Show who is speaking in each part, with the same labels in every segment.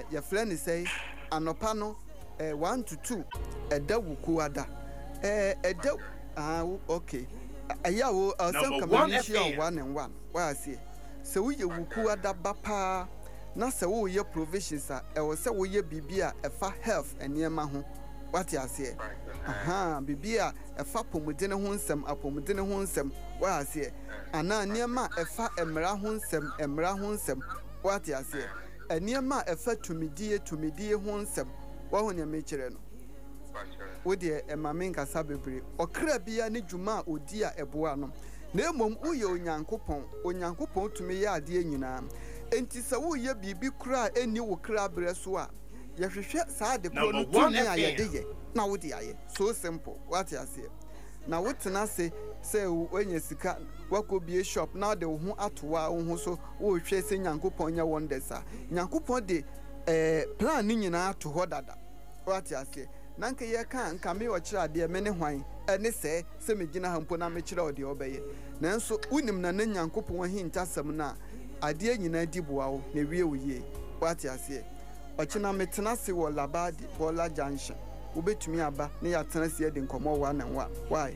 Speaker 1: your friend say anopano 1 to 2 eda wukuada eda okay ayawo some community 1 and 1 why say so we wukuada bapa na se wo ye provisions a e wo se wo ye bibia e fa health eniema ho what you say bibia e fa pomudene ho nsem apomudene ho nsem what you say ana niema e fa emra ho nsem what you say eniema e fa tumidie ho nsem wa ho ne mekire no wo de e mame nkasa bebre okra bia ne dwuma odi a eboa no na emom uye onyankopon tumi ya ade nyina enti se wo ye bibi kura eni wo kra bre so a ye hwehwe saa de pro no tumi ayede ye na wo de aye so simple what you say na wo tena se onye sika wakobie shop na de wo ho atowa wo ho so wo hwe se nyankopon nya wonders a nyankopon de plan ni nyina ato ho dada what you say nanka ye kan nka me wo kira de me ne hwan ene se megina hampo na me kira ode obeye nanso unim na nyankopon hintasem na ade nyina diboa wo na wie wuye what you say ochina metena se wo labadi bola junction ubetumi aba ne ya tena se de nkomo 1 and 1 why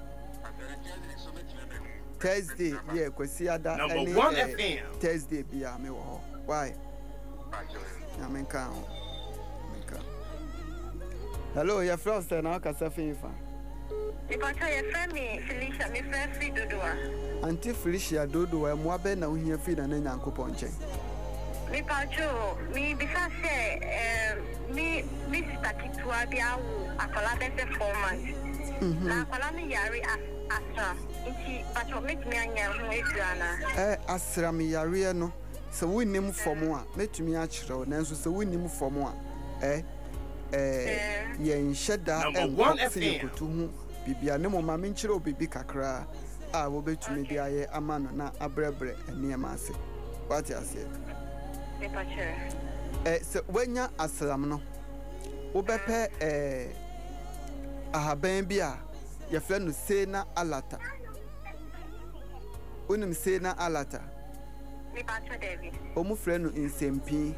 Speaker 1: Thursday yeah kwesi ada any Thursday bia me wo why amenka hello your friend say na ka safi fa
Speaker 2: Ipacha your friend me Felicia me friend free dodoa
Speaker 1: Auntie Felicia dodoa mo abe na uhia fi na nyankopon nchen
Speaker 2: me pacho me bisa say me sister kitua bia wo akola bese 4 months na akola me yare asa nti pacho metumi anya ho eduana
Speaker 1: asram yare no se wonim fom a metumi a kire nanso se wonim fom a yen sheda en kotu hu bibia ne mo ma me nkire obibi kakra a wo betumi dia ye amano na abrebre eniema ase what you say se wanya asram no wo bepe ahaban bi a ye fle no sena alata onim sena alata
Speaker 2: me pacho David
Speaker 1: o mu fle no insempi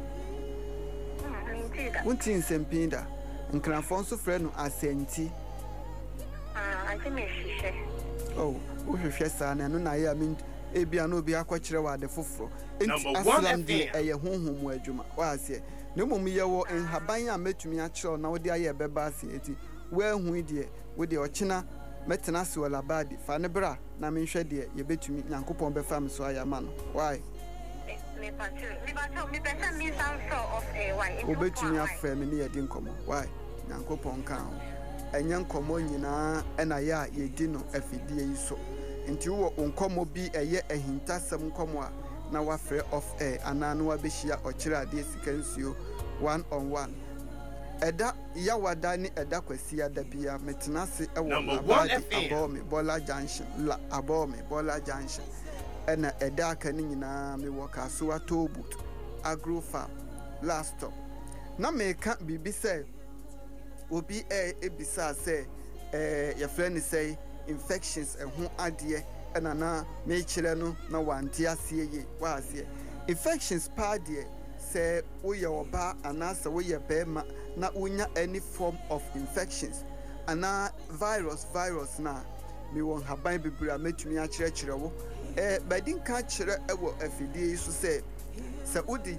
Speaker 1: wonti insempi da nkranfo so fle no asenti
Speaker 2: anti me hwehwe
Speaker 1: oh wo hwehwe sa na no na ya me ebia no obi akọkire wa de foforo enti aslam de eye honhom adwuma wa se ne mom ye wo enhaban a metumi akire na wo de aye beba ase enti wa hu de wo de ochina metena se wala badi fa ne bra na me hwe de ye betumi nyankopon be fam so ayama no why
Speaker 2: me pacho me pesa me sound so of why
Speaker 1: wo betumi afa me ne ye di nkomo why nyankopon kan enya nkomo nyina ena ya ye di no afidie yi so nti wo nkomo bi eye ahintasem nkomo a na wa free of air ananu wa behia okire ade sika nsuo 1 on 1 eda ya wada ni eda kwasi ada bia metenase e wo abome bola junction la abome bola junction ena eda aka ni nyina me wo kaso atobut agro farm last stop na me ka bibi say obi ebisa say your friend say infections ho ade na me kire no na wante ase ye wa ase infections pa de se wo ye oba anasa wo ye bema na unya any form of infections ana virus na me won haban bibira metumi a kire wo badin ka kire ewo afidie so se udi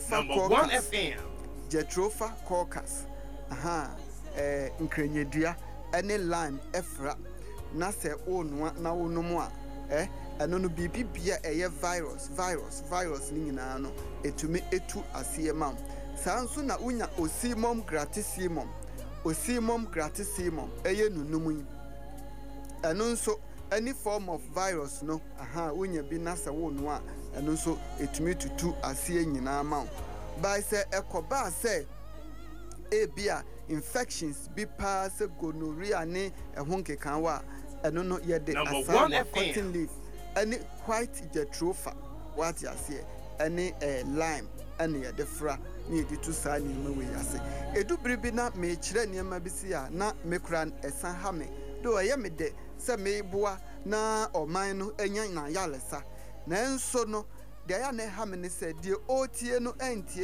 Speaker 1: Jatropha coccus nkrenyedua ene lime efra na se onwa na wonomu a eno no bibia eye virus ni nyina no etumi etu asiema sanso na unya osimum gratissimum eye nunum yi eno nso any form of virus no unya bi na se wonu a eno nso etumi tutu asie nyina ma by say ekoba say ebia infections bi pass gonorrhea ne ehonkekan wa eno no ye de asama cotton leaf any white jatropha what you say any lime any ye de fra ni di tu sa ni we yase edu bribi na me kire niam bi si a na me kura esan ha me do ye me de se me boa na oman no enya na yalesa na enso no de ya na ha me ne se de otie no entie